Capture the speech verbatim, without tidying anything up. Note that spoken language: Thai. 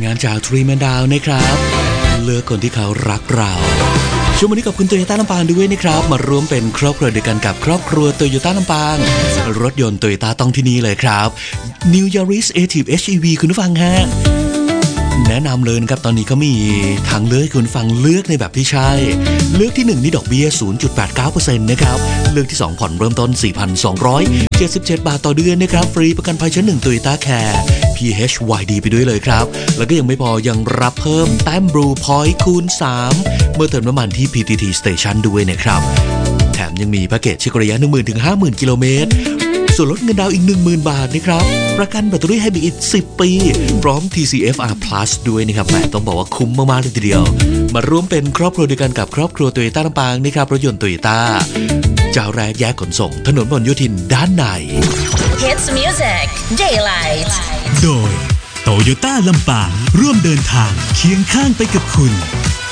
านจากทรีแมนดาวนะครับเลือกคนที่เขารักเราช่วงวันนี้ขอบคุณโตโยต้าลำปางด้วยนะครับมาร่วมเป็นครอบครัวเดียวกันกับครอบครัวโตโยต้าลำปางรถยนต์โตโยต้าต้องที่นี่เลยครับ New Yaris Active เอช อี วี คุณผู้ฟังฮะแนะนำเลยนะครับตอนนี้เขามีทางเลือกให้คุณฟังเลือกในแบบที่ใช่เลือกที่หนึ่งนี่ดอกเบี้ย ศูนย์จุดแปดเก้าเปอร์เซ็นต์ นะครับเลือกที่สองผ่อนเริ่มต้น สี่พันสองร้อยเจ็ดสิบเจ็ด บาทต่อเดือนนะครับฟรีประกันภัยชั้นหนึ่ง Toyota Care พี เอช วาย ดี ไปด้วยเลยครับแล้วก็ยังไม่พอยังรับเพิ่มแต้ม Blue Point คูณสามเมื่อเติมน้ำมันที่ พี ที ที Station ด้วยนะครับแถมยังมีแพ็กเกจเช็คระยะ หนึ่งหมื่นถึงห้าหมื่น กิโลเมตรส่วนลดเงินดาวน์อีก หนึ่งหมื่น บาทนะครับประกันแบตเตอรี่ให้อีกสิบปีพร้อม ที ซี เอฟ อาร์ Plus ด้วยนะครับแหมต้องบอกว่าคุ้มมากๆเลยทีเดียวมาร่วมเป็นครอบครัวเดียวกันกับครอบครัวโตโยต้าลำปางนะครับรถยนต์โตโยต้าเจ้าแรกแยกขนส่งถนนพหลโยธินด้านใน Hits Music Daylight โดยโตโยต้าลำปางร่วมเดินทางเคียงข้างไปกับคุณ